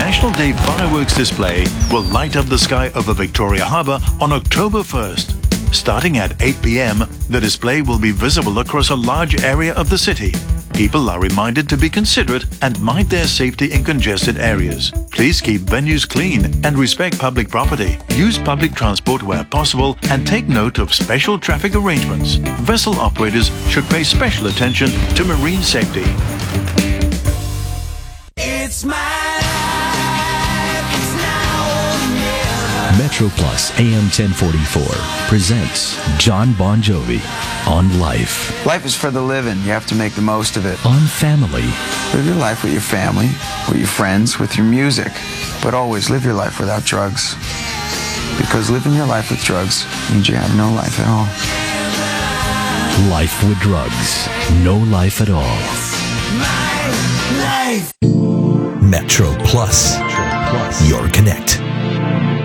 National Day fireworks display will light up the sky over Victoria Harbour on October 1st. Starting at 8 p.m., the display will be visible across a large area of the city. People are reminded to be considerate and mind their safety in congested areas. Please keep venues clean and respect public property. Use public transport where possible and take note of special traffic arrangements. Vessel operators should pay special attention to marine safety. It's my life, it's now or never. Metro Plus AM 1044 presents John Bon Jovi on Life. Life is for the living. You have to make the most of it. On Family. Live your life with your family, with your friends, with your music. But always live your life without drugs. Because living your life with drugs means you have no life at all. Life with drugs. No life at all. My life. Metro Plus. Your Connect.